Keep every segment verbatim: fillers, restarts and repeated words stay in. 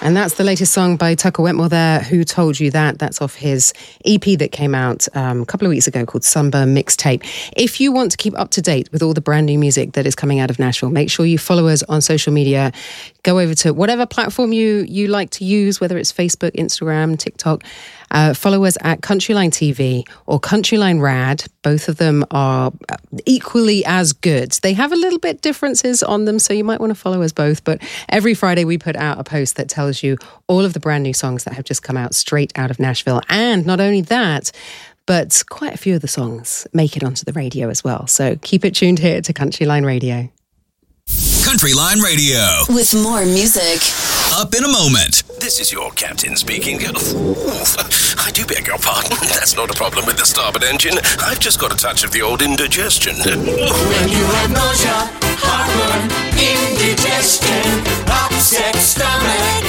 And that's the latest song by Tucker Wetmore there, Who Told You That? That's off his E P that came out um, a couple of weeks ago called Sunburn Mixtape. If you want to keep up to date with all the brand new music that is coming out of Nashville, make sure you follow us on social media. Go over to whatever platform you, you like to use, whether it's Facebook, Instagram, TikTok. Uh, follow us at Countryline T V or Countryline Rad. Both of them are equally as good. They have a little bit differences on them, so you might want to follow us both. But every Friday we put out a post that tells you all of the brand new songs that have just come out straight out of Nashville. And not only that, but quite a few of the songs make it onto the radio as well. So keep it tuned here to Countryline Radio. Countryline Radio. With more music. Up in a moment. This is your captain speaking. Oof, I do beg your pardon. That's not a problem with the starboard engine. I've just got a touch of the old indigestion. When you have nausea, heartburn, indigestion, upset stomach,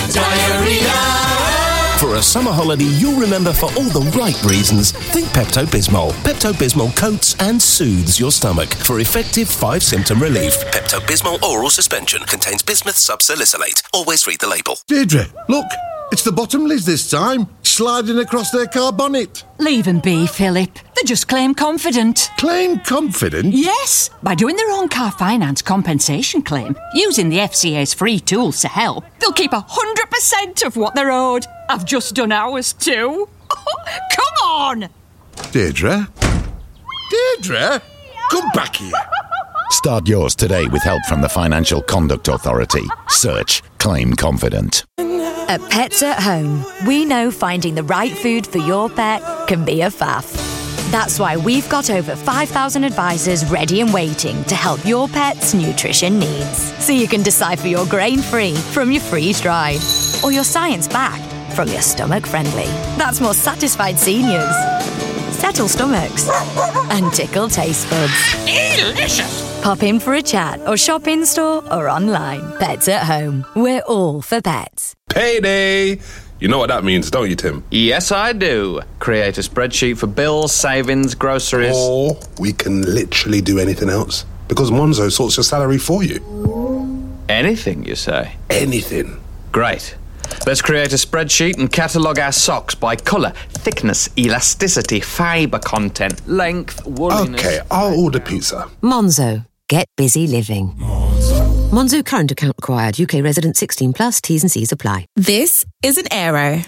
diarrhea. For a summer holiday you'll remember for all the right reasons, think Pepto-Bismol. Pepto-Bismol coats and soothes your stomach for effective five-symptom relief. Pepto-Bismol oral suspension contains bismuth subsalicylate. Always read the label. Deirdre, look, it's the Bottomleys this time, sliding across their car bonnet. Leave them be, Philip. They just claim confident. Claim confident? Yes, by doing their own car finance compensation claim, using the F C A's free tools to help, they'll keep one hundred percent of what they're owed. I've just done ours too. Come on! Deirdre? Deirdre? Come back here. Start yours today with help from the Financial Conduct Authority. Search Claim Confident. At Pets at Home, we know finding the right food for your pet can be a faff. That's why we've got over five thousand advisors ready and waiting to help your pet's nutrition needs. So you can decipher your grain-free from your freeze-dried, or your science-backed from your stomach-friendly. That's more satisfied seniors, settle stomachs, and tickle taste buds. Delicious! Pop in for a chat or shop in-store or online. Pets at Home. We're all for pets. Payday! You know what that means, don't you, Tim? Yes, I do. Create a spreadsheet for bills, savings, groceries. Or we can literally do anything else, because Monzo sorts your salary for you. Anything, you say? Anything. Great. Let's create a spreadsheet and catalogue our socks by colour, thickness, elasticity, fibre content, length, wooliness... Okay, I'll order pizza. Monzo. Get busy living. Monzo current account required. U K resident sixteen plus. T's and C's apply. This is an Aero.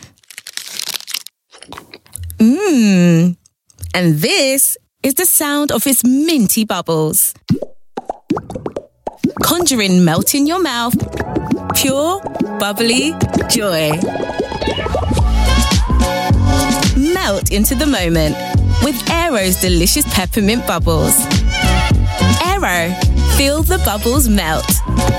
Mmm. And this is the sound of its minty bubbles. Conjuring melt in your mouth. Pure, bubbly joy. Melt into the moment with Aero's delicious peppermint bubbles. Aero, feel the bubbles melt.